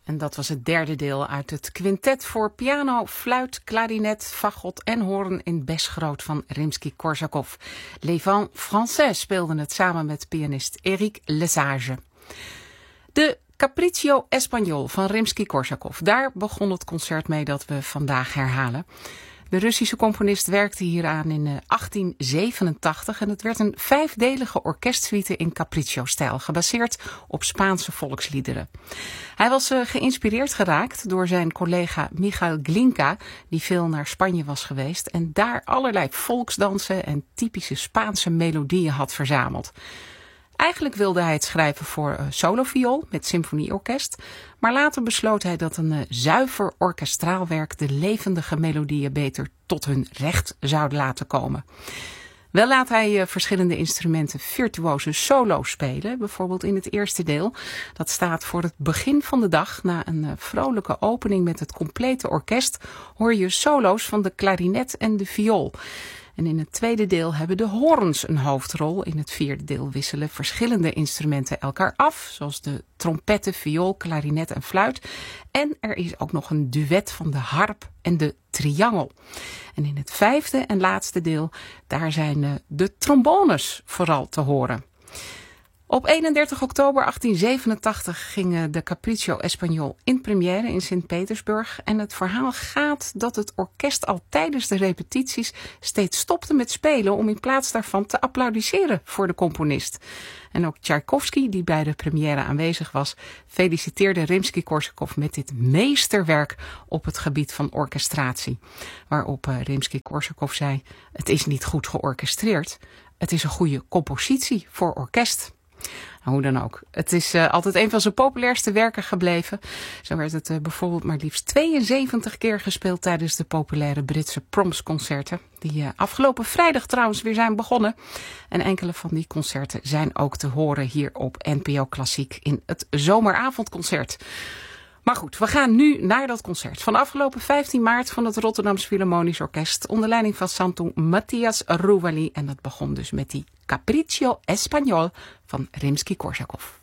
En dat was het derde deel uit het quintet voor piano, fluit, klarinet, fagot en hoorn in Besgroot van Rimsky-Korsakov. Les Vents Français speelden het samen met pianist Éric Lesage. De Capriccio Espagnol van Rimsky-Korsakov, daar begon het concert mee dat we vandaag herhalen. De Russische componist werkte hieraan in 1887 en het werd een 5-delige orkestsuite in capriccio-stijl, gebaseerd op Spaanse volksliederen. Hij was geïnspireerd geraakt door zijn collega Michael Glinka, die veel naar Spanje was geweest en daar allerlei volksdansen en typische Spaanse melodieën had verzameld. Eigenlijk wilde hij het schrijven voor soloviool met symfonieorkest, maar later besloot hij dat een zuiver orkestraal werk de levendige melodieën beter tot hun recht zou laten komen. Wel laat hij verschillende instrumenten virtuoze solo's spelen, bijvoorbeeld in het eerste deel. Dat staat voor het begin van de dag. Na een vrolijke opening met het complete orkest hoor je solo's van de klarinet en de viool. En in het tweede deel hebben de hoorns een hoofdrol. In het vierde deel wisselen verschillende instrumenten elkaar af, zoals de trompetten, viool, klarinet en fluit. En er is ook nog een duet van de harp en de triangel. En in het vijfde en laatste deel, daar zijn de trombones vooral te horen. Op 31 oktober 1887 ging de Capriccio Espagnol in première in Sint-Petersburg. En het verhaal gaat dat het orkest al tijdens de repetities steeds stopte met spelen om in plaats daarvan te applaudisseren voor de componist. En ook Tchaikovsky, die bij de première aanwezig was, feliciteerde Rimsky-Korsakov met dit meesterwerk op het gebied van orchestratie. Waarop Rimsky-Korsakov zei: "Het is niet goed georchestreerd, het is een goede compositie voor orkest." Hoe dan ook. Het is altijd een van zijn populairste werken gebleven. Zo werd het bijvoorbeeld maar liefst 72 keer gespeeld tijdens de populaire Britse Proms-concerten. Die afgelopen vrijdag trouwens weer zijn begonnen. En enkele van die concerten zijn ook te horen hier op NPO Klassiek in het zomeravondconcert. Maar goed, we gaan nu naar dat concert van afgelopen 15 maart van het Rotterdamse Philharmonisch Orkest onder leiding van Santon Matthias Rouvali. En dat begon dus met die Capriccio Espagnol van Rimsky-Korsakov.